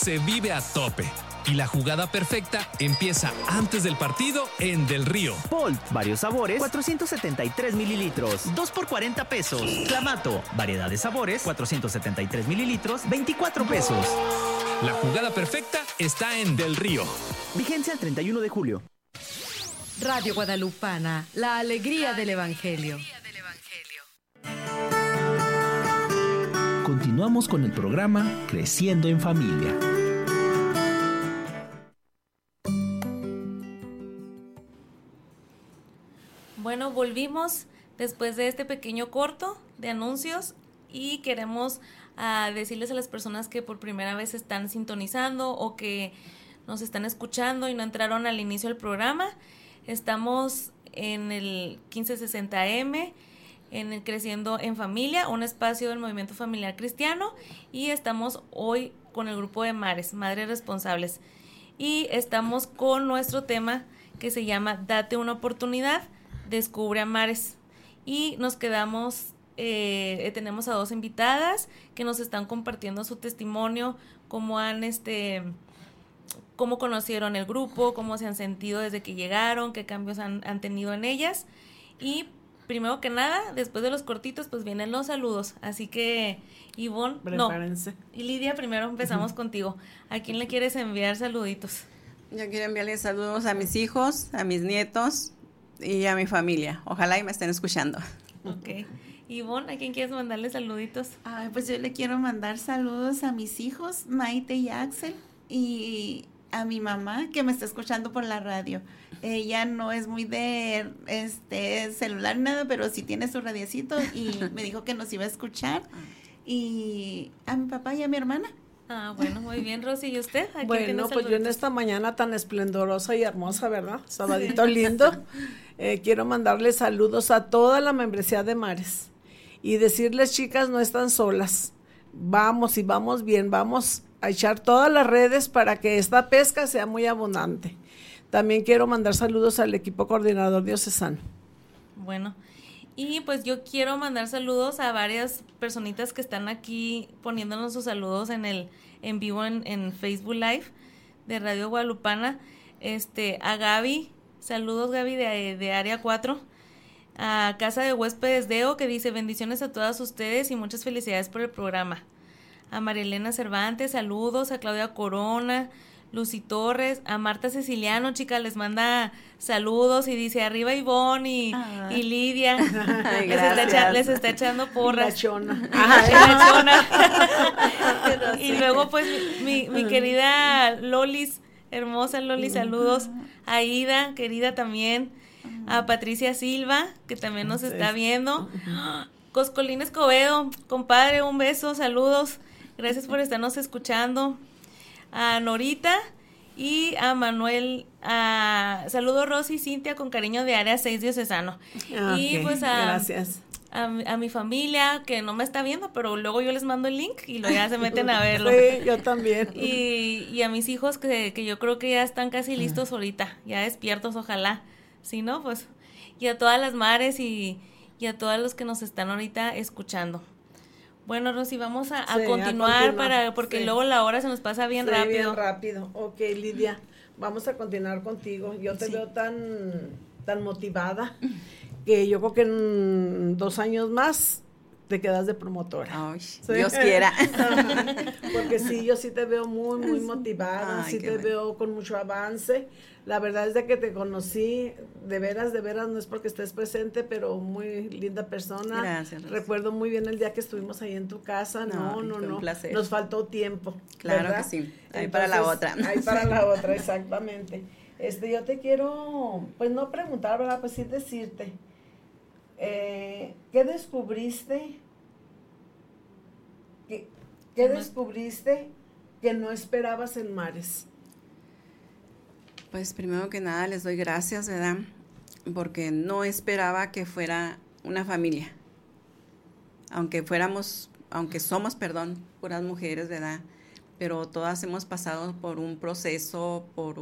Se vive a tope y la jugada perfecta empieza antes del partido en Del Río. Bolt, varios sabores, 473 mililitros, 2 por 40 pesos. Clamato, variedad de sabores, 473 mililitros, 24 pesos. La jugada perfecta está en Del Río. Vigencia el 31 de julio. Radio Guadalupana, la alegría del Evangelio. Continuamos con el programa Creciendo en Familia. Bueno, volvimos después de este pequeño corto de anuncios y queremos decirles a las personas que por primera vez están sintonizando o que nos están escuchando y no entraron al inicio del programa. Estamos en el 1560M, en el Creciendo en Familia, un espacio del movimiento familiar cristiano, y estamos hoy con el grupo de Madres Responsables, y estamos con nuestro tema que se llama Date una oportunidad, descubre a Mares, y nos quedamos, tenemos a dos invitadas que nos están compartiendo su testimonio, cómo conocieron el grupo, cómo se han sentido desde que llegaron, qué cambios han tenido en ellas. Y primero que nada, después de los cortitos, pues vienen los saludos. Así que, Ivonne, prepárense. Y Lidia, primero empezamos contigo. ¿A quién le quieres enviar saluditos? Yo quiero enviarles saludos a mis hijos, a mis nietos y a mi familia. Ojalá y me estén escuchando. Ok. Ivonne, ¿a quién quieres mandarle saluditos? Pues yo le quiero mandar saludos a mis hijos, Maite y Axel, y a mi mamá que me está escuchando por la radio. Ella no es muy de celular ni nada, pero sí tiene su radiecito y me dijo que nos iba a escuchar. Y a mi papá y a mi hermana. Bueno, muy bien, Rosy. ¿Y usted? Bueno, pues yo en esta mañana tan esplendorosa y hermosa, ¿verdad? Sabadito lindo. Quiero mandarles saludos a toda la membresía de Mares y decirles, chicas, no están solas. Vamos y vamos bien, vamos a echar todas las redes para que esta pesca sea muy abundante. También quiero mandar saludos al equipo coordinador diocesano. Bueno, y pues yo quiero mandar saludos a varias personitas que están aquí poniéndonos sus saludos en vivo en Facebook Live de Radio Guadalupana. A Gaby, saludos Gaby de Área 4, a Casa de Huéspedes Deo, que dice bendiciones a todas ustedes y muchas felicidades por el programa. A Marilena Cervantes, saludos, a Claudia Corona, Lucy Torres, a Marta Ceciliano, chica, les manda saludos y dice arriba Ivonne y Lidia. Ay, les está echando porras. La chona. Y luego pues mi querida Lolis, hermosa Lolis, saludos. A Ida, querida también. A Patricia Silva, que también nos está viendo. Coscolín Escobedo, compadre, un beso, saludos. Gracias por estarnos escuchando. A Norita y a Manuel, saludos Rosy y Cintia con cariño de Área 6 Diocesano. Y pues gracias. A mi familia que no me está viendo, pero luego yo les mando el link y luego ya se meten a verlo. Sí, yo también. Y a mis hijos que yo creo que ya están casi listos ahorita, ya despiertos, ojalá. Si no, pues, y a todas las madres y a todos los que nos están ahorita escuchando. Bueno, Rosy, vamos a continuar porque luego la hora se nos pasa bien rápido. Bien rápido. Ok, Lidia, vamos a continuar contigo. Yo te veo tan motivada que yo creo que en 2 años más te quedas de promotora. Ay, ¿sí? Dios quiera. Porque sí, yo sí te veo muy motivada, sí te veo con mucho avance. La verdad es de que te conocí, de veras, no es porque estés presente, pero muy linda persona. Gracias. Recuerdo muy bien el día que estuvimos ahí en tu casa. No. Un placer. Nos faltó tiempo. Claro ¿verdad? que sí. Ahí para la otra. Ahí para la otra, exactamente. Yo te quiero, pues no preguntar, ¿verdad? Pues sí decirte, ¿qué descubriste? ¿Qué descubriste que no esperabas en Mares? Pues primero que nada les doy gracias, ¿verdad? Porque no esperaba que fuera una familia. Aunque somos, puras mujeres, ¿verdad? Pero todas hemos pasado por un proceso, por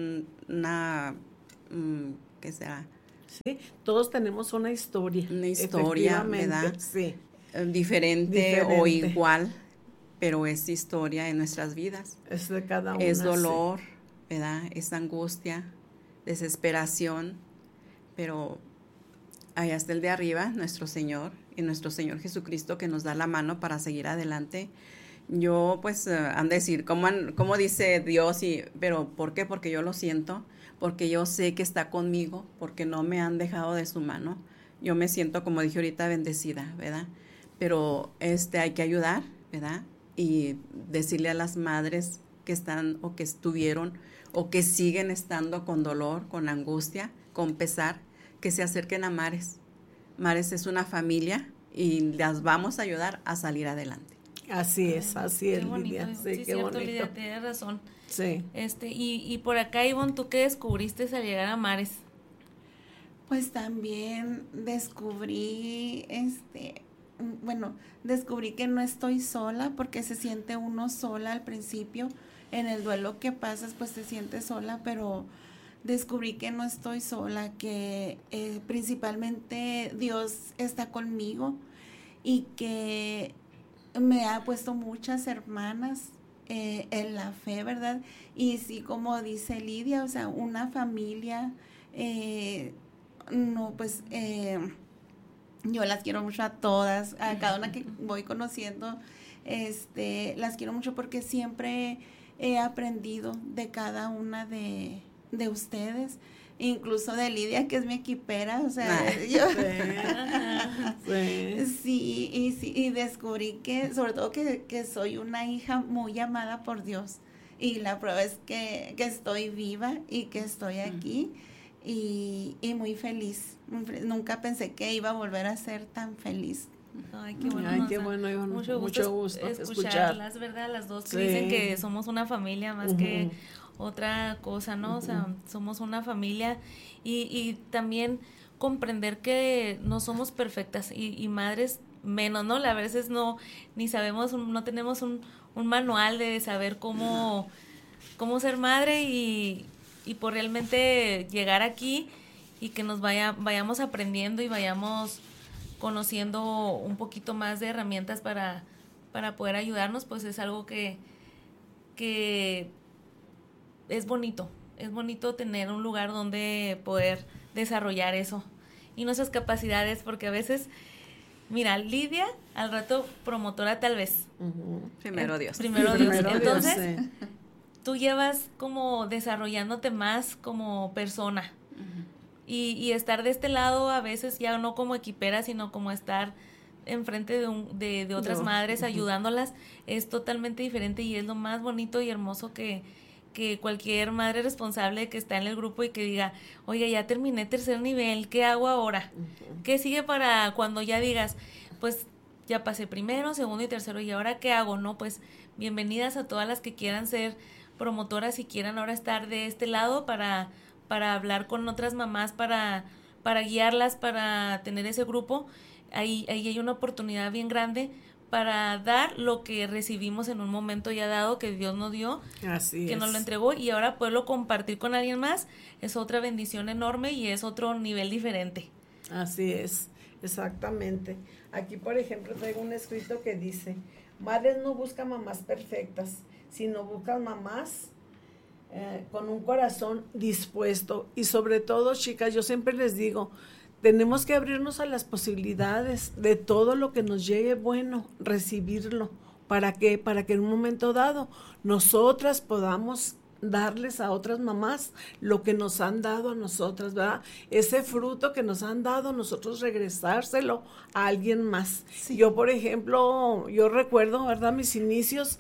¿qué será? Sí, todos tenemos una historia. Una historia, ¿verdad? Sí. Diferente o igual, pero es historia en nuestras vidas. Es de cada una. Es dolor, ¿verdad? Es angustia, desesperación, pero allá está el de arriba, nuestro Señor, y nuestro Señor Jesucristo, que nos da la mano para seguir adelante. Yo, pues, han de decir, ¿cómo dice Dios? Pero ¿por qué? Porque yo lo siento, porque yo sé que está conmigo, porque no me han dejado de su mano. Yo me siento, como dije ahorita, bendecida, ¿verdad? Pero hay que ayudar, ¿verdad? Y decirle a las madres que están o que estuvieron o que siguen estando con dolor, con angustia, con pesar, que se acerquen a Mares. Mares es una familia y las vamos a ayudar a salir adelante. Así es, bonito, Lidia. Sí, sí, qué cierto, bonito. Lidia, tienes razón. Sí. Y por acá, Ivonne, ¿tú qué descubriste al llegar a Mares? Pues también descubrí, descubrí que no estoy sola, porque se siente uno sola al principio. En el duelo que pasas, pues te sientes sola, pero descubrí que no estoy sola, que principalmente Dios está conmigo y que me ha puesto muchas hermanas en la fe, ¿verdad? Y sí, como dice Lidia, o sea, una familia, yo las quiero mucho a todas, a cada una que voy conociendo, las quiero mucho porque siempre he aprendido de cada una de ustedes, incluso de Lidia, que es mi equipera, o sea, y descubrí que, sobre todo que soy una hija muy amada por Dios, y la prueba es que estoy viva y que estoy aquí, y muy feliz. Nunca pensé que iba a volver a ser tan feliz. Ay, qué bueno. Ay, qué bueno, Ivonne. Mucho gusto escucharlas, ¿verdad? Las dos que dicen que somos una familia más que otra cosa, ¿no? O sea, somos una familia y también comprender que no somos perfectas y madres menos, ¿no? A veces ni sabemos, no tenemos un manual de saber cómo ser madre y por realmente llegar aquí y que nos vayamos aprendiendo y vayamos conociendo un poquito más de herramientas para poder ayudarnos, pues es algo que es bonito tener un lugar donde poder desarrollar eso y nuestras capacidades, porque a veces, mira, Lidia, al rato promotora tal vez. Primero Dios. Entonces, tú llevas como desarrollándote más como persona. Y estar de este lado a veces ya no como equipera, sino como estar enfrente de otras madres ayudándolas, es totalmente diferente y es lo más bonito y hermoso que cualquier madre responsable que está en el grupo y que diga, oye, ya terminé tercer nivel, ¿qué hago ahora? ¿Qué sigue para cuando ya digas, pues ya pasé primero, segundo y tercero, y ahora qué hago? No, pues bienvenidas a todas las que quieran ser promotoras y quieran ahora estar de este lado para hablar con otras mamás, para guiarlas, para tener ese grupo. Ahí hay una oportunidad bien grande para dar lo que recibimos en un momento ya dado, que Dios nos dio, nos lo entregó, y ahora poderlo compartir con alguien más es otra bendición enorme y es otro nivel diferente. Así es, exactamente. Aquí, por ejemplo, traigo un escrito que dice, madres no buscan mamás perfectas, sino buscan mamás con un corazón dispuesto. Y sobre todo, chicas, yo siempre les digo, tenemos que abrirnos a las posibilidades de todo lo que nos llegue bueno, recibirlo. ¿Para qué? Para que en un momento dado nosotras podamos darles a otras mamás lo que nos han dado a nosotras, ¿verdad? Ese fruto que nos han dado, nosotros regresárselo a alguien más. Sí. Yo, por ejemplo, yo recuerdo, ¿verdad? Mis inicios,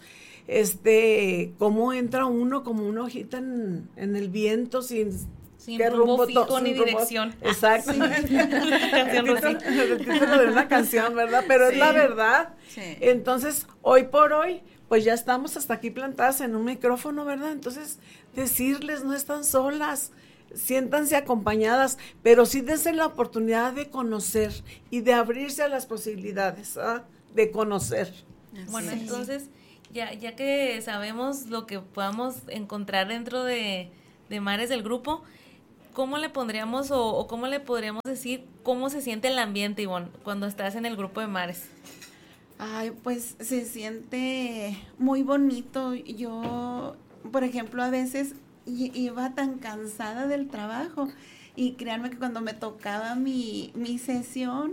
cómo entra uno como una hojita en el viento sin rumbo fijo ni dirección. Exacto. El título de una canción, ¿verdad? Pero es la verdad. Sí. Entonces, hoy por hoy, pues ya estamos hasta aquí plantadas en un micrófono, ¿verdad? Entonces, decirles, no están solas, siéntanse acompañadas, pero sí dense la oportunidad de conocer y de abrirse a las posibilidades, de conocer. Bueno, entonces, ya que sabemos lo que podamos encontrar dentro de Mares del grupo, ¿cómo le pondríamos o cómo le podríamos decir cómo se siente el ambiente, Ivonne, cuando estás en el grupo de Mares? Ay, pues se siente muy bonito. Yo, por ejemplo, a veces iba tan cansada del trabajo y créanme que cuando me tocaba mi sesión,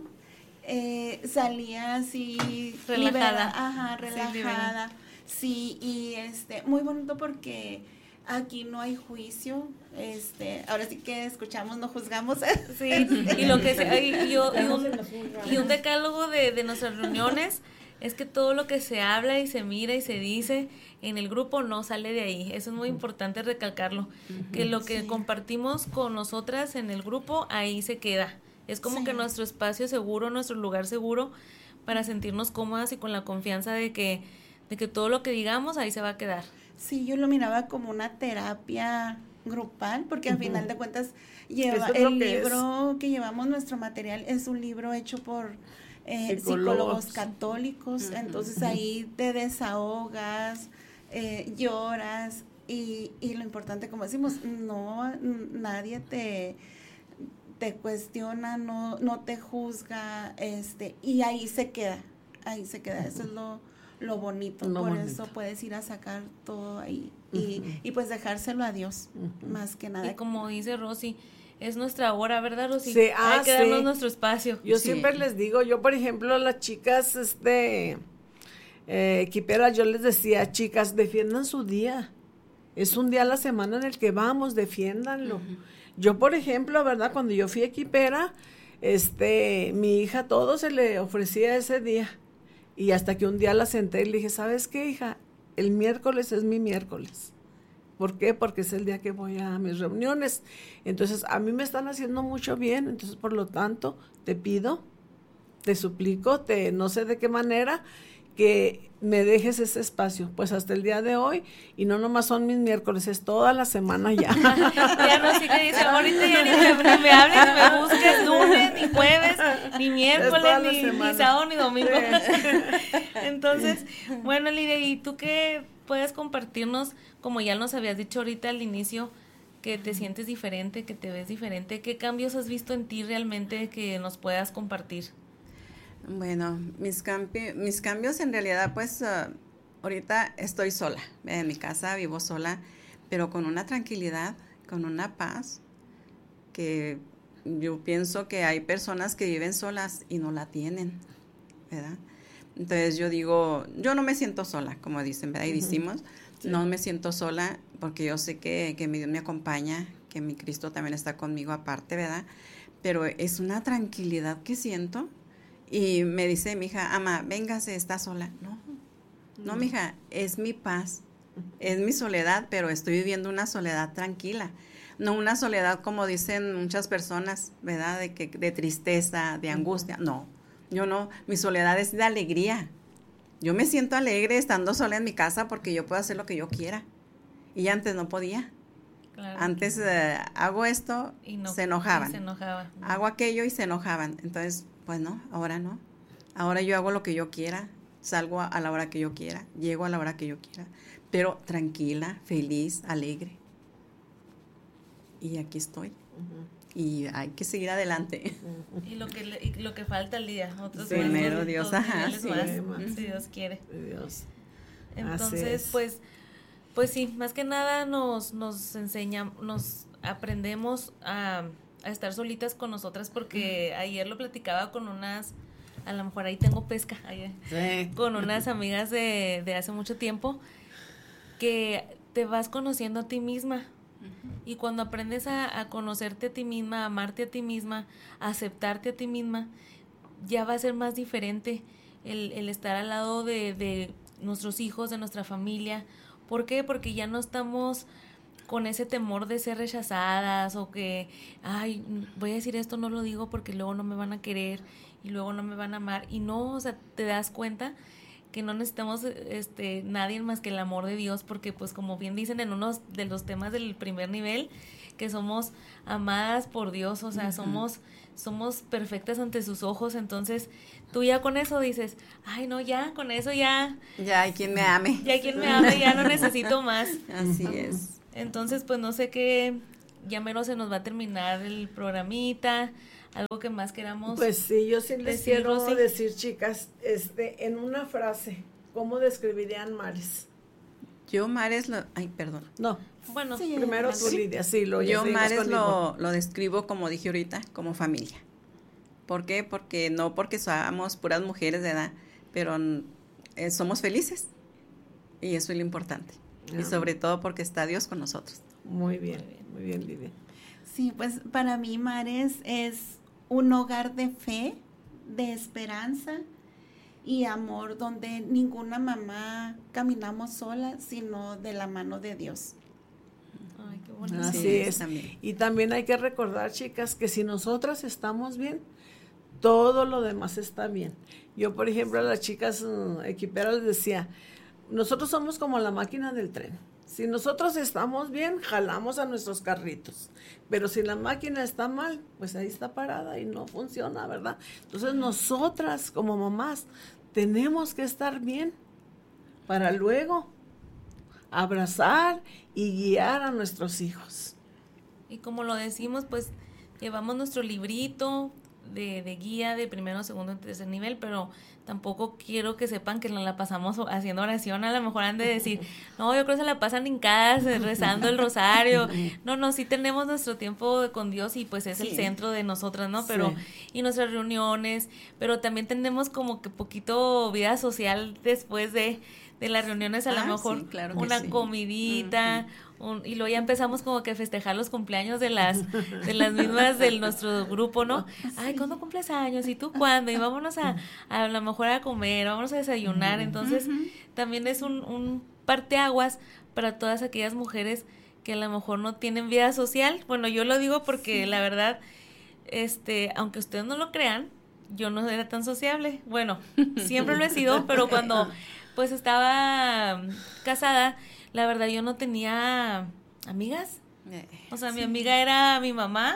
salía así relajada. Relajada. Sí, y muy bonito porque aquí no hay juicio, ahora sí que escuchamos, no juzgamos. Sí, y lo que y un decálogo de nuestras reuniones es que todo lo que se habla y se mira y se dice en el grupo no sale de ahí. Eso es muy importante recalcarlo, que lo que compartimos con nosotras en el grupo ahí se queda. Es como que nuestro espacio seguro, nuestro lugar seguro para sentirnos cómodas y con la confianza de que todo lo que digamos ahí se va a quedar. Sí, yo lo miraba como una terapia grupal, porque al final de cuentas el libro que llevamos, nuestro material, es un libro hecho por psicólogos católicos, entonces ahí te desahogas, lloras, y lo importante, como decimos, no, nadie te cuestiona, no te juzga, y ahí se queda, eso es lo bonito, eso puedes ir a sacar todo ahí y pues dejárselo a Dios, más que nada. Y como dice Rosy, es nuestra hora, ¿verdad, Rosy? Sí, hay que darnos nuestro espacio. Yo siempre les digo, yo por ejemplo, las chicas equiperas, yo les decía, chicas, defiendan su día, es un día a la semana en el que vamos, defiéndanlo. Yo, por ejemplo, ¿verdad? Cuando yo fui equipera, mi hija todo se le ofrecía ese día. Y hasta que un día la senté y le dije, ¿sabes qué, hija? El miércoles es mi miércoles. ¿Por qué? Porque es el día que voy a mis reuniones. Entonces, a mí me están haciendo mucho bien. Entonces, por lo tanto, te pido, te suplico, no sé de qué manera, que me dejes ese espacio, pues hasta el día de hoy, y no nomás son mis miércoles, es toda la semana ya. Ya no sé qué dice, ahorita ya ni me hables, ni me busques lunes, ni jueves, ni miércoles, ni sábado, ni domingo. Sí. Entonces, bueno, Lidia, ¿y tú qué puedes compartirnos, como ya nos habías dicho ahorita al inicio, que te sientes diferente, que te ves diferente? ¿Qué cambios has visto en ti realmente que nos puedas compartir? Bueno, mis cambios en realidad, pues ahorita estoy sola, en mi casa vivo sola, pero con una tranquilidad, con una paz, que yo pienso que hay personas que viven solas y no la tienen, ¿verdad? Entonces yo digo, yo no me siento sola, como dicen, ¿verdad? Y decimos, no me siento sola porque yo sé que mi Dios me acompaña, que mi Cristo también está conmigo aparte, ¿verdad? Pero es una tranquilidad que siento. Y me dice mi hija, ama, véngase, está sola. No, mija, es mi paz, es mi soledad, pero estoy viviendo una soledad tranquila. No una soledad como dicen muchas personas, ¿verdad? De tristeza, de angustia. No, yo no, mi soledad es de alegría. Yo me siento alegre estando sola en mi casa porque yo puedo hacer lo que yo quiera. Y antes no podía. Claro. Antes hago esto, y se enojaban. Hago aquello y se enojaban. Entonces, pues no. Ahora yo hago lo que yo quiera, salgo a la hora que yo quiera, llego a la hora que yo quiera, pero tranquila, feliz, alegre. Y aquí estoy. Y hay que seguir adelante. Y lo que falta el día, otros primero Dios, si Dios quiere. Dios. Entonces, pues sí, más que nada nos enseña, nos aprendemos a estar solitas con nosotras, porque ayer lo platicaba con unas, a lo mejor ahí tengo pesca, con unas amigas de hace mucho tiempo, que te vas conociendo a ti misma. Y cuando aprendes a conocerte a ti misma, a amarte a ti misma, a aceptarte a ti misma, ya va a ser más diferente el estar al lado de nuestros hijos, de nuestra familia. ¿Por qué? Porque ya no estamos con ese temor de ser rechazadas, o que, ay, voy a decir esto, no lo digo porque luego no me van a querer y luego no me van a amar. Y no, o sea, te das cuenta que no necesitamos nadie más que el amor de Dios, porque pues como bien dicen en uno de los temas del primer nivel, que somos amadas por Dios, o sea, somos perfectas ante sus ojos. Entonces tú ya con eso dices, ay no, ya con eso ya hay quien me ame, ya no necesito más. Así es. Entonces pues no sé qué, ya menos se nos va a terminar el programita. algo que más queramos. Pues sí, yo sí les decir, quiero Rosy. decir, chicas, en una frase, ¿cómo describirían Mares? Yo Mares ay, perdón. No, Bueno, Sí, primero tú, sí. Lidia, sí, lo Yo seguimos Mares conmigo. lo describo, como dije ahorita, como familia. ¿Por qué? Porque no porque somos puras mujeres de edad, pero somos felices. Y eso es lo importante. Y sobre todo porque está Dios con nosotros. Muy bien, Lidia. Sí, pues para mí Mares es un hogar de fe, de esperanza y amor, donde ninguna mamá caminamos sola, sino de la mano de Dios. ay, qué bonito. Así Sí, es. también. Y también hay que recordar, chicas, que si nosotras estamos bien, todo lo demás está bien. Yo, por ejemplo, a las chicas equiperas les decía, nosotros somos como la máquina del tren. Si nosotros estamos bien, jalamos a nuestros carritos. Pero si la máquina está mal, pues ahí está parada y no funciona, ¿verdad? Entonces nosotras como mamás tenemos que estar bien para luego abrazar y guiar a nuestros hijos. Y como lo decimos, pues llevamos nuestro librito de guía de primero, segundo y tercer nivel, pero tampoco quiero que sepan que nos la pasamos haciendo oración. A lo mejor han de decir, no, yo creo que se la pasan en casa rezando el rosario. No, sí tenemos nuestro tiempo con Dios y pues es el centro de nosotras, ¿no? Pero Sí. y nuestras reuniones, pero también tenemos como que poquito vida social después de las reuniones, a lo mejor sí, claro que una sí. comidita, y luego ya empezamos como que a festejar los cumpleaños de las mismas de nuestro grupo, ¿no? Ay, ¿cuándo cumples años? ¿Y tú cuándo? Y vámonos a lo mejor a comer, vámonos a desayunar. Entonces, también es un parteaguas para todas aquellas mujeres que a lo mejor no tienen vida social. Bueno, yo lo digo porque la verdad, aunque ustedes no lo crean, yo no era tan sociable. Bueno, siempre lo he sido, pero cuando pues estaba casada, la verdad yo no tenía amigas. O sea, mi amiga era mi mamá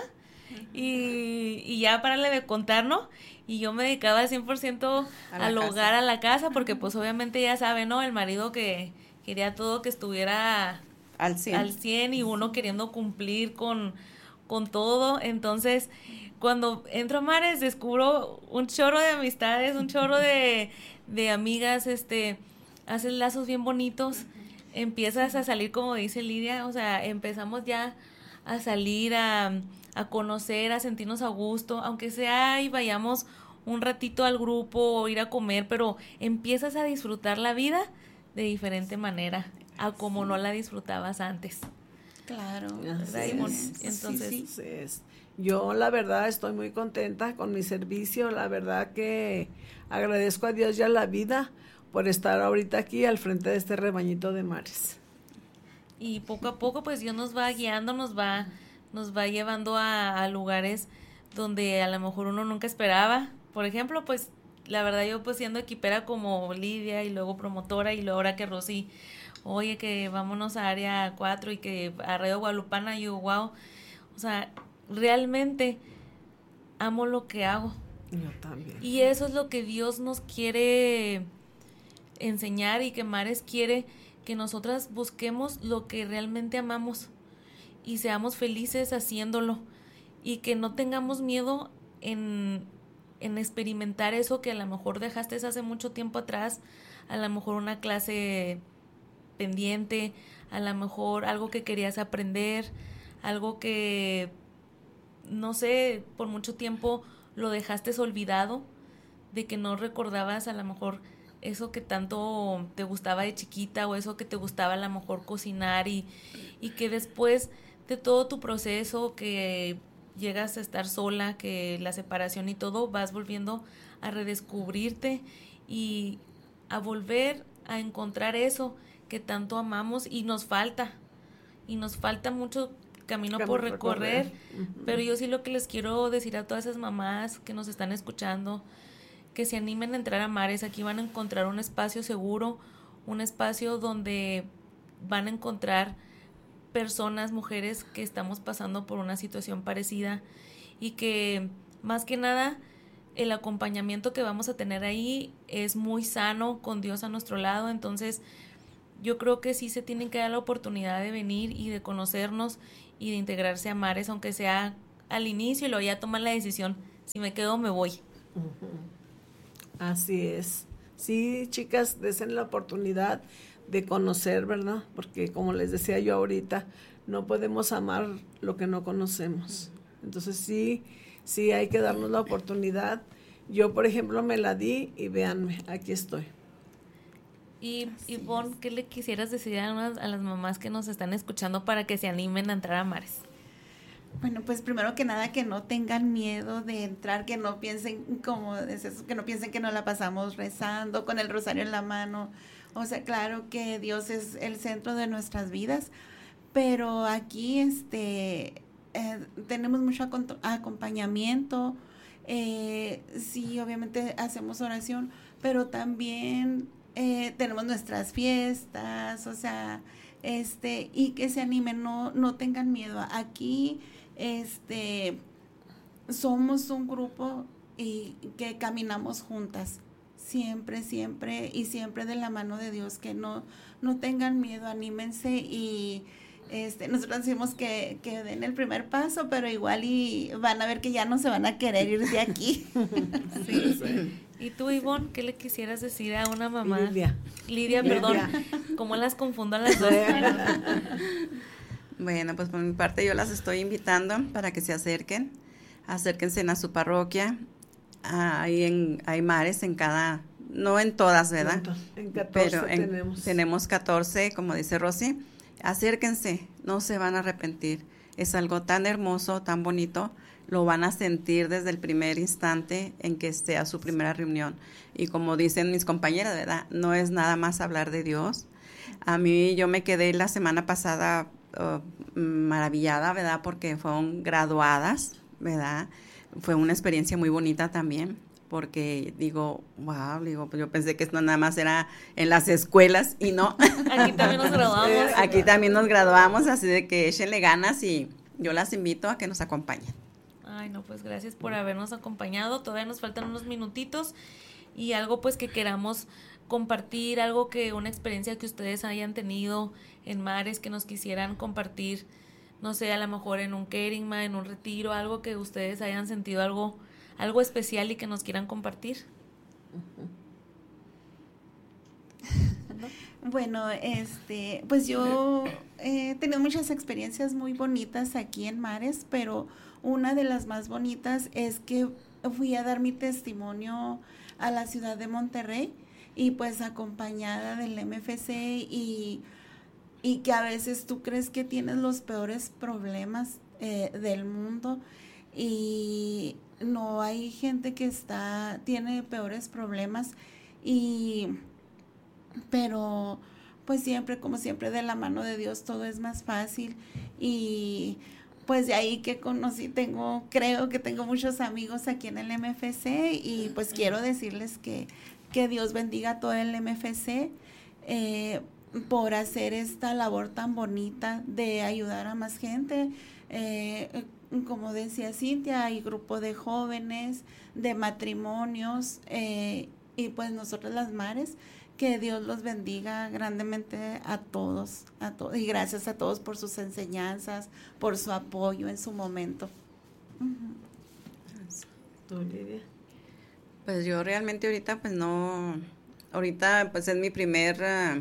y ya párale de contar, ¿no? Y yo me dedicaba al 100% al hogar, a la casa, porque pues obviamente ya sabe, ¿no? El marido que quería todo que estuviera Al 100. al 100 y uno queriendo cumplir con todo. Entonces, cuando entro a Mares, descubro un chorro de amistades, un chorro de amigas, haces lazos bien bonitos, empiezas a salir, como dice Lidia, o sea, empezamos ya a salir, a conocer, a sentirnos a gusto, aunque sea y vayamos un ratito al grupo o ir a comer, pero empiezas a disfrutar la vida de diferente manera a como no la disfrutabas antes. Claro. ¿Verdad, Así Ivonne? es. Entonces, Sí, Así es. Yo la verdad estoy muy contenta con mi servicio, la verdad que agradezco a Dios y a la vida por estar ahorita aquí al frente de este rebañito de Mares. y poco a poco pues Dios nos va guiando, nos va llevando a lugares donde a lo mejor uno nunca esperaba. Por ejemplo, pues la verdad yo pues siendo equipera como Lidia y luego promotora y luego ahora que Rosy, oye que vámonos a área 4 y que a Radio Guadalupana, yo wow, o sea, realmente amo lo que hago. Yo también. Y eso es lo que Dios nos quiere enseñar y que Mares quiere que nosotras busquemos lo que realmente amamos y seamos felices haciéndolo y que no tengamos miedo en experimentar eso que a lo mejor dejaste hace mucho tiempo atrás, a lo mejor una clase pendiente, a lo mejor algo que querías aprender, algo que no sé, por mucho tiempo lo dejaste olvidado, de que no recordabas a lo mejor eso que tanto te gustaba de chiquita o eso que te gustaba a lo mejor cocinar y que después de todo tu proceso que llegas a estar sola, que la separación y todo, vas volviendo a redescubrirte y a volver a encontrar eso que tanto amamos y nos falta mucho camino por recorrer, pero yo sí lo que les quiero decir a todas esas mamás que nos están escuchando, que se animen a entrar a Mares. Aquí van a encontrar un espacio seguro, un espacio donde van a encontrar personas, mujeres que estamos pasando por una situación parecida y que más que nada el acompañamiento que vamos a tener ahí es muy sano con Dios a nuestro lado. Entonces yo creo que sí se tienen que dar la oportunidad de venir y de conocernos y de integrarse a Mares, aunque sea al inicio y luego ya toman la decisión si me quedo me voy. Así es. Sí, chicas, desen la oportunidad de conocer, ¿verdad? Porque como les decía yo ahorita, no podemos amar lo que no conocemos. Entonces sí hay que darnos la oportunidad. Yo, por ejemplo, me la di y véanme, aquí estoy. Y Ivonne, ¿qué le quisieras decir a las mamás que nos están escuchando para que se animen a entrar a Mares? Bueno, pues primero que nada que no tengan miedo de entrar, que no piensen que no piensen que nos la pasamos rezando con el rosario en la mano. O sea, claro que Dios es el centro de nuestras vidas, pero aquí tenemos mucho acompañamiento. Sí, obviamente hacemos oración, pero también tenemos nuestras fiestas, o sea, y que se animen, no tengan miedo. Aquí somos un grupo y que caminamos juntas, siempre y siempre de la mano de Dios, que no tengan miedo, anímense y nosotros decimos que den el primer paso, pero igual y van a ver que ya no se van a querer ir de aquí. Sí. ¿Y tú, Ivonne, qué le quisieras decir a una mamá? Lidia, perdón, ¿cómo las confundo a las dos? Bueno, pues por mi parte yo las estoy invitando para que se acerquen, acérquense a su parroquia. Hay mares en cada, no en todas, ¿verdad? En 14 pero tenemos 14, como dice Rosy. Acérquense, no se van a arrepentir. Es algo tan hermoso, tan bonito, lo van a sentir desde el primer instante en que esté a su primera reunión. Y como dicen mis compañeras, ¿verdad? No es nada más hablar de Dios. A mí yo me quedé la semana pasada maravillada, ¿verdad? Porque fueron graduadas, ¿verdad? Fue una experiencia muy bonita también, porque pues yo pensé que esto nada más era en las escuelas y no. Aquí también nos graduamos. Aquí también nos graduamos, así de que échenle ganas y yo las invito a que nos acompañen. Ay, no, pues gracias por habernos acompañado. Todavía nos faltan unos minutitos y algo pues que queramos compartir, una experiencia que ustedes hayan tenido en Mares, que nos quisieran compartir, no sé, a lo mejor en un Kerigma, en un retiro, algo que ustedes hayan sentido algo especial y que nos quieran compartir. Bueno, pues yo he tenido muchas experiencias muy bonitas aquí en Mares, pero una de las más bonitas es que fui a dar mi testimonio a la ciudad de Monterrey y pues acompañada del MFC y que a veces tú crees que tienes los peores problemas del mundo y no, hay gente que tiene peores problemas pero pues siempre, como siempre, de la mano de Dios todo es más fácil y pues de ahí que creo que tengo muchos amigos aquí en el MFC y pues quiero decirles que Dios bendiga a todo el MFC por hacer esta labor tan bonita de ayudar a más gente. Como decía Cintia, hay grupo de jóvenes, de matrimonios y pues nosotros las Mares, que Dios los bendiga grandemente a todos y gracias a todos por sus enseñanzas, por su apoyo en su momento. ¿Tú, Lidia? Pues yo realmente ahorita pues es mi primer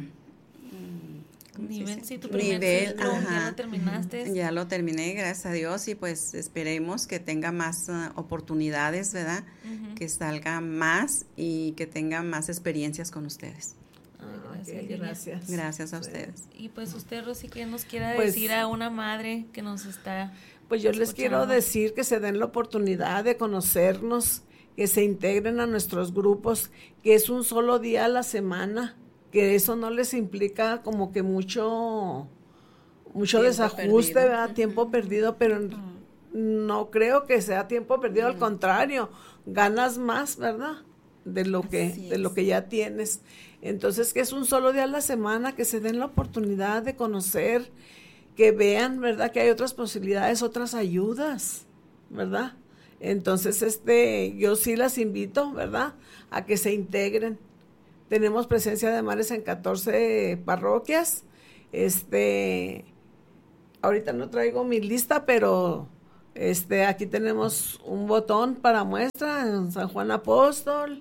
nivel, sí, tu primer ciclo, ya lo terminaste. Ya lo terminé, gracias a Dios, y pues esperemos que tenga más oportunidades, ¿verdad? Uh-huh. Que salga más y que tenga más experiencias con ustedes. Gracias. Gracias a ustedes. Y pues usted, Rosy, ¿qué nos quiera pues, decir a una madre que nos está Pues yo les quiero decir que se den la oportunidad de conocernos, que se integren a nuestros grupos, que es un solo día a la semana, que eso no les implica como que mucho desajuste, ¿verdad? Tiempo perdido, pero no creo que sea tiempo perdido, al contrario, ganas más, ¿verdad? De lo que ya tienes. Entonces, que es un solo día a la semana, que se den la oportunidad de conocer, que vean, ¿verdad? Que hay otras posibilidades, otras ayudas, ¿verdad? Entonces, yo sí las invito, ¿verdad? A que se integren. Tenemos presencia de Mares en 14 parroquias. Ahorita no traigo mi lista, pero Aquí tenemos un botón para muestra en San Juan Apóstol,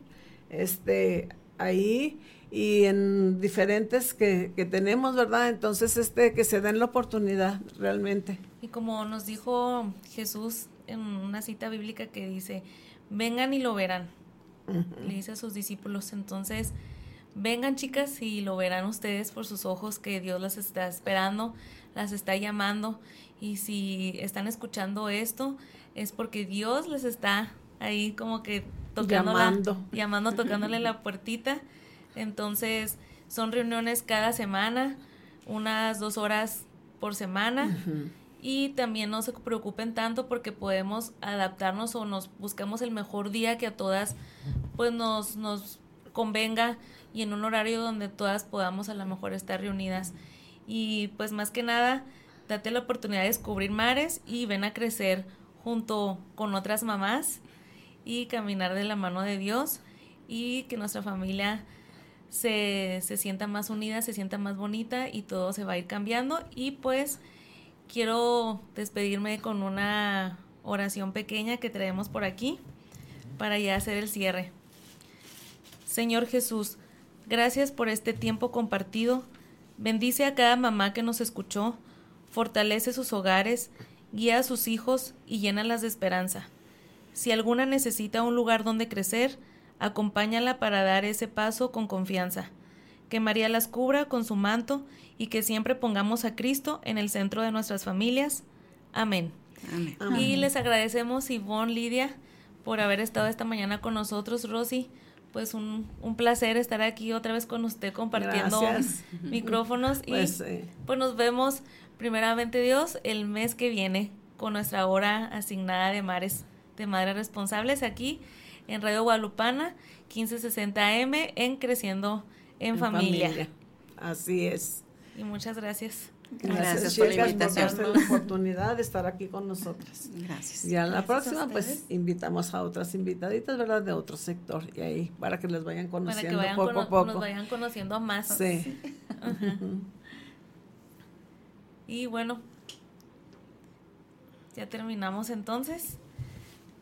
ahí y en diferentes que tenemos, ¿verdad? Entonces, que se den la oportunidad realmente. Y como nos dijo Jesús en una cita bíblica que dice, vengan y lo verán, le dice a sus discípulos. Entonces, vengan, chicas, y lo verán ustedes por sus ojos, que Dios las está esperando, las está llamando. Y si están escuchando esto, es porque Dios les está ahí como que llamando, tocándole la puertita. Entonces, son reuniones cada semana, unas 2 horas por semana. Y también no se preocupen tanto porque podemos adaptarnos o nos buscamos el mejor día que a todas pues nos convenga, y en un horario donde todas podamos a lo mejor estar reunidas. Y pues más que nada, date la oportunidad de descubrir mares y ven a crecer junto con otras mamás y caminar de la mano de Dios, y que nuestra familia se sienta más unida, se sienta más bonita, y todo se va a ir cambiando. Y pues quiero despedirme con una oración pequeña que traemos por aquí para ya hacer el cierre. Señor Jesús, gracias por este tiempo compartido. Bendice a cada mamá que nos escuchó, fortalece sus hogares, guía a sus hijos y llénalas de esperanza. Si alguna necesita un lugar donde crecer, acompáñala para dar ese paso con confianza. Que María las cubra con su manto y que siempre pongamos a Cristo en el centro de nuestras familias. Amén. Amén. Y les agradecemos, Ivonne, Lidia, por haber estado esta mañana con nosotros. Rosy, pues un placer estar aquí otra vez con usted compartiendo micrófonos. Pues nos vemos, primeramente Dios, el mes que viene con nuestra hora asignada de Madres Responsables aquí en Radio Guadalupana, 1560 AM, en Creciendo en Familia. Así es. Y muchas gracias. Gracias por la invitación. Por darse la oportunidad de estar aquí con nosotras. Gracias. Y a la Gracias próxima, pues, invitamos a otras invitaditas, ¿verdad? De otro sector. Y ahí, para que les vayan conociendo poco a poco. Nos vayan conociendo más. Sí. Y bueno, ya terminamos entonces.